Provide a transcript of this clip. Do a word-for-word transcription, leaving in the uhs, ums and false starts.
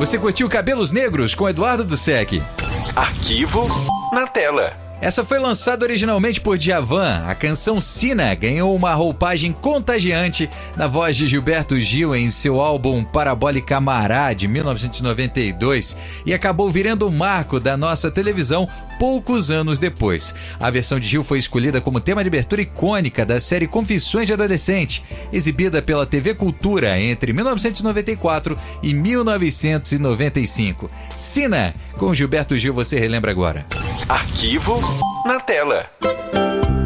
Você curtiu Cabelos Negros com Eduardo Dussek. Arquivo na tela. Essa foi lançada originalmente por Djavan. A canção Sina ganhou uma roupagem contagiante na voz de Gilberto Gil em seu álbum Parabólica Mará, de mil novecentos e noventa e dois, e acabou virando um marco da nossa televisão poucos anos depois. A versão de Gil foi escolhida como tema de abertura icônica da série Confissões de Adolescente, exibida pela T V Cultura entre mil novecentos e noventa e quatro e mil novecentos e noventa e cinco. Sina, com Gilberto Gil, você relembra agora. Arquivo na tela.